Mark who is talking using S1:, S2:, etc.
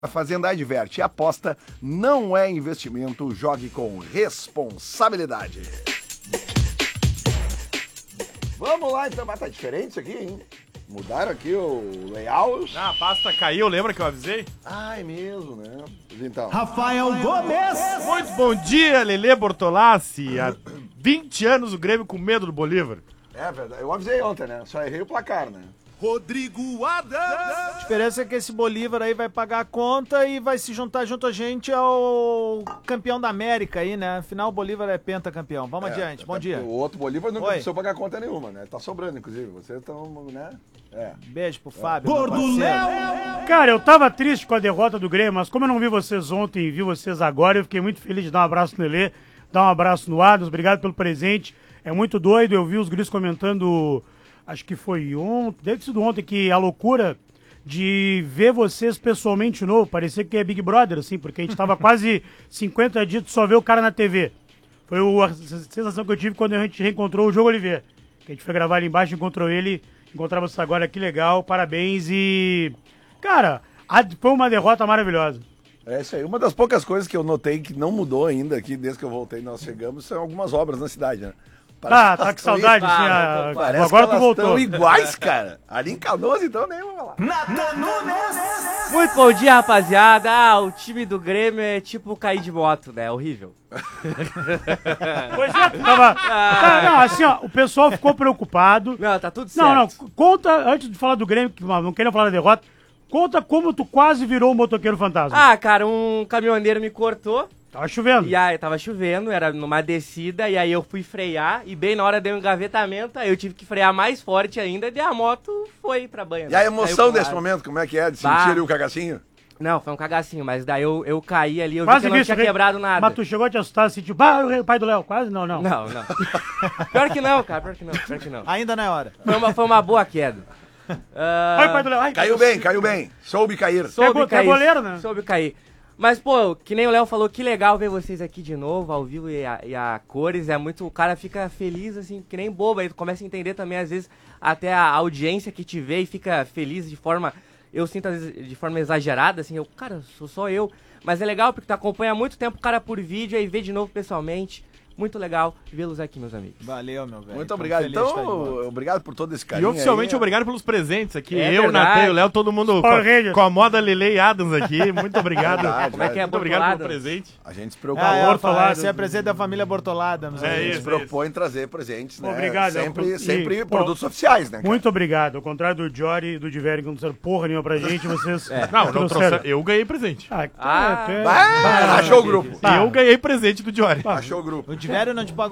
S1: A Fazenda adverte, aposta não é investimento, jogue com responsabilidade. Vamos lá, então, mas tá diferente isso aqui, hein? Mudaram aqui o layout.
S2: Ah, a pasta caiu, lembra que eu avisei?
S1: Ah, é mesmo, né? Então.
S3: Rafael Gomes!
S2: Muito bom dia, Lelê Bortolassi. Há 20 anos o Grêmio com medo do Bolívar.
S1: É verdade, eu avisei ontem, né? Só errei o placar, né?
S3: Rodrigo Adams!
S4: A diferença é que esse Bolívar aí vai pagar a conta e vai se juntar junto a gente ao campeão da América aí, né? Afinal, o Bolívar é pentacampeão. Vamos adiante, bom dia.
S1: O outro Bolívar não
S4: Oi.
S1: precisou pagar conta nenhuma, né? Tá sobrando, inclusive. Vocês estão, né? É.
S4: Beijo pro Fábio.
S3: Gordo
S4: meu parceiro.
S3: Léo!
S5: Cara, eu tava triste com a derrota do Grêmio, mas como eu não vi vocês ontem e vi vocês agora, eu fiquei muito feliz de dar um abraço no Lelê, dar um abraço no Adams, obrigado pelo presente. É muito doido, eu vi os guris comentando, acho que foi ontem, deve ter sido ontem, que a loucura de ver vocês pessoalmente de novo, parecia que é Big Brother, assim, porque a gente tava quase 50 dias de só ver o cara na TV. Foi a sensação que eu tive quando a gente reencontrou o Diogo Oliveira, que a gente foi gravar ali embaixo, encontrou ele, encontrava vocês agora, que legal, parabéns e... Cara, foi uma derrota maravilhosa.
S1: É isso aí. Uma das poucas coisas que eu notei que não mudou ainda aqui, desde que eu voltei e nós chegamos, são algumas obras na cidade, né?
S5: Tá com saudade, assim,
S1: Parece
S5: agora
S1: que
S5: tu
S1: elas
S5: voltou.
S1: estão iguais, cara. Ali em Canoas, então, nem vou falar.
S3: Nathan Nunes!
S6: Muito bom dia, rapaziada. O time do Grêmio é tipo cair de moto, né? É horrível.
S5: Pois é, não, assim, ó, o pessoal ficou preocupado.
S6: Não, tá tudo certo.
S5: Não, conta, antes de falar do Grêmio, que não queria falar da derrota, conta como tu quase virou um motoqueiro fantasma.
S6: Ah, cara, um caminhoneiro me cortou.
S5: Tava chovendo.
S6: E aí, tava chovendo, era numa descida, e aí eu fui frear, e bem na hora deu um engavetamento, aí eu tive que frear mais forte ainda, e a moto foi pra banho.
S1: E a emoção desse momento, como é que é? De sentir ali o cagacinho?
S6: Não, foi um cagacinho, mas daí eu caí ali, eu
S5: Quase
S6: vi que eu não
S5: isso,
S6: tinha quebrado nada.
S5: Mas tu chegou a te assustar assim, tipo, o pai do Léo, quase? Não.
S6: Não. Pior que não, cara, pior que não.
S4: Ainda não é hora.
S6: Foi uma boa queda.
S5: Ai, pai do Léo, ai.
S1: Caiu bem. Soube cair.
S6: Soube
S5: É
S6: cair.
S5: goleiro, né?
S6: Soube cair. Mas, pô, que nem o Léo falou, que legal ver vocês aqui de novo, ao vivo e a cores. É muito. O cara fica feliz, assim, que nem bobo. Aí tu começa a entender também, às vezes, até a audiência que te vê e fica feliz de forma. Eu sinto, às vezes, de forma exagerada, assim, cara, sou só eu. Mas é legal porque tu acompanha há muito tempo o cara por vídeo, aí vê de novo pessoalmente. Muito legal vê-los aqui, meus amigos.
S4: Valeu, meu velho.
S1: Muito obrigado.
S4: Feliz de estar de volta.
S1: Então, obrigado por todo esse
S2: E
S1: carinho.
S2: oficialmente
S1: aí.
S2: obrigado pelos presentes aqui.
S6: É
S2: eu,
S6: verdade.
S2: Natan e o Léo, todo mundo
S5: Power Rangers.
S2: com a moda Lele e Adams aqui. Muito obrigado.
S1: Verdade,
S6: Como é que é,
S2: Muito obrigado
S6: Bortolada?
S2: pelo presente.
S1: A gente se preocupa.
S4: Você é presidente da família Bortolada.
S1: A gente se propõe em trazer presentes, né?
S5: Obrigado.
S1: Sempre
S5: E,
S1: produtos oficiais, né? cara?
S5: Muito obrigado. Ao contrário do Jory e do Diverio, que não trouxeram porra nenhuma pra gente, vocês.
S2: Não trouxe. Eu ganhei presente.
S5: Ah,
S1: Achou o grupo.
S2: Eu ganhei presente do Jory.
S1: Achou o grupo.
S4: O Diverio não te pagou